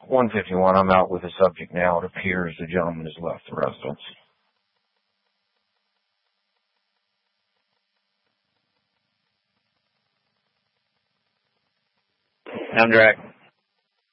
151, I'm out with the subject now. It appears the gentleman has left the residence. I'm direct.